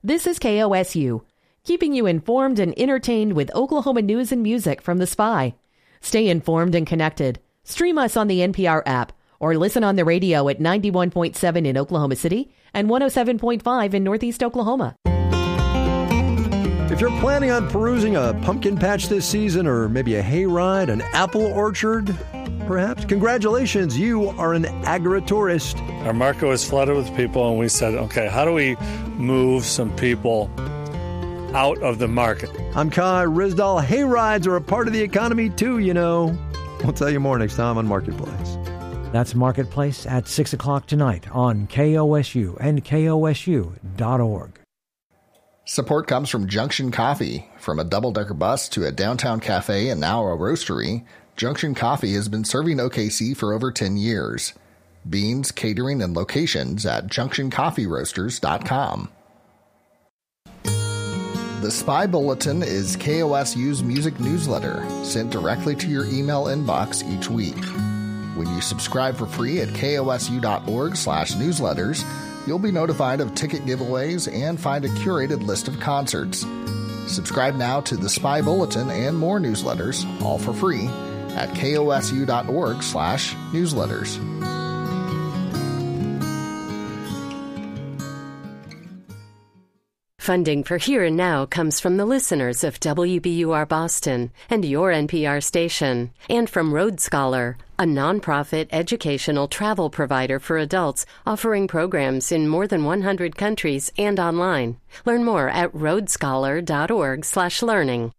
This is KOSU, keeping you informed and entertained with Oklahoma news and music from The Spy. Stay informed and connected. Stream us on the NPR app or listen on the radio at 91.7 in Oklahoma City and 107.5 in Northeast Oklahoma. If you're planning on perusing a pumpkin patch this season, or maybe a hayride, an apple orchard, perhaps, congratulations, you are an agritourist. Our market was flooded with people, and we said, okay, how do we move some people out of the market? I'm Kai Rizdal. Hayrides are a part of the economy, too, you know. We'll tell you more next time on Marketplace. That's Marketplace at 6 o'clock tonight on KOSU and KOSU.org. Support comes from Junction Coffee. From a double-decker bus to a downtown cafe and now a roastery, Junction Coffee has been serving OKC for over 10 years. Beans, catering, and locations at junctioncoffeeroasters.com. The Spy Bulletin is KOSU's music newsletter, sent directly to your email inbox each week. When you subscribe for free at kosu.org/newsletters, you'll be notified of ticket giveaways and find a curated list of concerts. Subscribe now to the Spy Bulletin and more newsletters, all for free, at kosu.org/newsletters. Funding for Here and Now comes from the listeners of WBUR Boston and your NPR station, and from Road Scholar, a nonprofit educational travel provider for adults offering programs in more than 100 countries and online. Learn more at roadscholar.org/learning.